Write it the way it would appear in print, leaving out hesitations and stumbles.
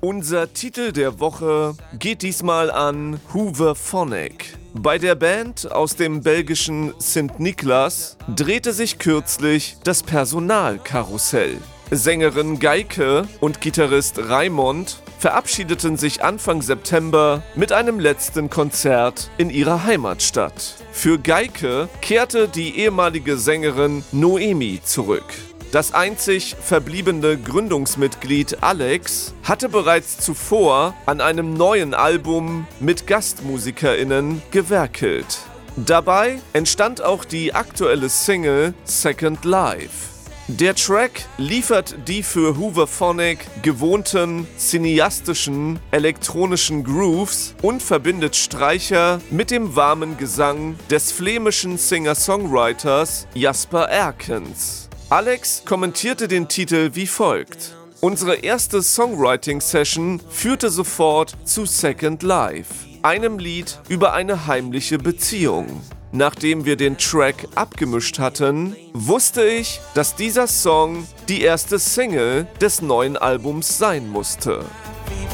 Unser Titel der Woche geht diesmal an Hooverphonic. Bei der Band aus dem belgischen Sint-Niklaas drehte sich kürzlich das Personalkarussell. Sängerin Geike und Gitarrist Raimond verabschiedeten sich Anfang September mit einem letzten Konzert in ihrer Heimatstadt. Für Geike kehrte die ehemalige Sängerin Noemi zurück. Das einzig verbliebene Gründungsmitglied Alex hatte bereits zuvor an einem neuen Album mit GastmusikerInnen gewerkelt. Dabei entstand auch die aktuelle Single Second Life. Der Track liefert die für Hooverphonic gewohnten cineastischen elektronischen Grooves und verbindet Streicher mit dem warmen Gesang des flämischen Singer-Songwriters Jasper Erkens. Alex kommentierte den Titel wie folgt: Unsere erste Songwriting-Session führte sofort zu Second Life, einem Lied über eine heimliche Beziehung. Nachdem wir den Track abgemischt hatten, wusste ich, dass dieser Song die erste Single des neuen Albums sein musste.